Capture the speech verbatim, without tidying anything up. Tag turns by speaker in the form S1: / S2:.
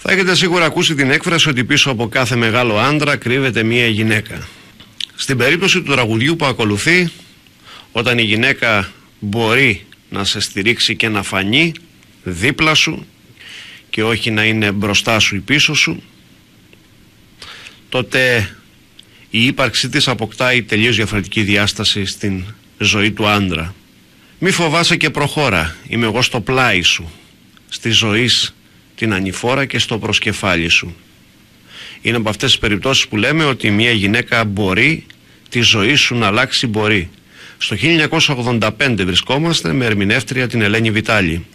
S1: Θα έχετε σίγουρα ακούσει την έκφραση ότι πίσω από κάθε μεγάλο άντρα κρύβεται μία γυναίκα. Στην περίπτωση του τραγουδιού που ακολουθεί, όταν η γυναίκα μπορεί να σε στηρίξει και να φανεί δίπλα σου και όχι να είναι μπροστά σου ή πίσω σου, τότε η ύπαρξή της αποκτάει τελείως διαφορετική διάσταση στην ζωή του άντρα. Μη φοβάσαι και προχώρα, είμαι εγώ στο πλάι σου, στη ζωή την ανηφόρα και στο προσκεφάλι σου. Είναι από αυτές τις περιπτώσεις που λέμε ότι μια γυναίκα μπορεί τη ζωή σου να αλλάξει, μπορεί. Στο χίλια εννιακόσια ογδόντα πέντε βρισκόμαστε με ερμηνεύτρια την Ελένη Βιτάλη.